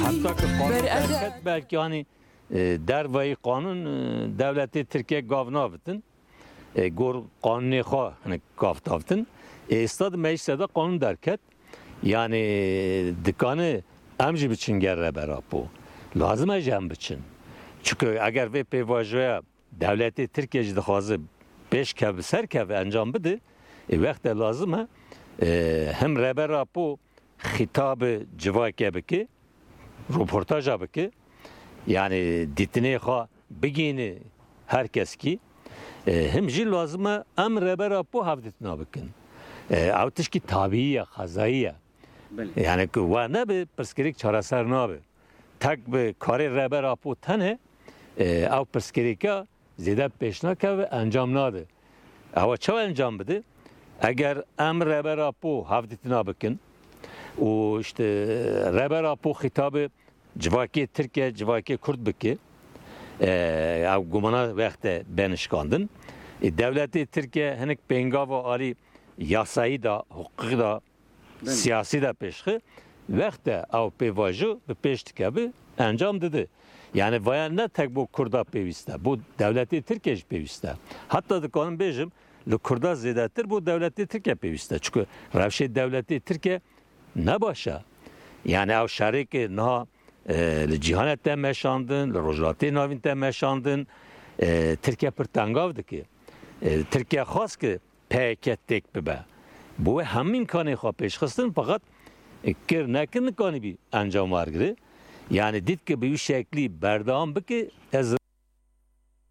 Hatta ki kanun Beri ev- derket belki hani dervayı kanun devleti Türkiye gavna bitin. Gor kanuni kha hani kaftavtin. Estad mecliste de kanun derket. Yani dikanı emci biçin gerre berapu. Lazım ecem biçin. Çünkü eğer ve pevajaya devleti Türkiye'ci de hazır 5 kev ser kev encam bidi. Vakte lazım ha. Hem reberapu hitabı civake biki. Röportaja biki. Yani ditine ha bigini herkes ki hem jil lazım em reberapu havditna bikin. Avtiş ki tabiiye, hazaiye. Yani ki ve ne be perskirik çarasar ne be. Tak be kare reberapu tane av perskerika zede peşna ke ve encam nadı. Ama çava encam bidi. Eğer em reberapu havditna bikin. O işte reberapu hitabı civaki Türkiye, civaki Kürt biki. Av gumana vakte benişkandın. Devleti Türkiye henek pengava ali yasayı da, hukuku da, siyasi da peşki. Vakte av pevajı ve peştikebi encam dedi. Yani vaya ne tek bu Kurda peviste, bu devleti Türkiye peviste. Hatta da kanun bejim, Kurda zedetir bu devleti Türkiye peviste. Çünkü revşi devleti Türkiye ne başa? Yani av şeriki na cihanette meşandın, rojlati navinte meşandın, Türkiye per tangavdı ki. Türkiye khas ki pekettek bibe. Bu hem imkanı ha peşxistin fakat kir nekin kanı bir encam var giri. Yani dit ki bir şekli berdam biki ez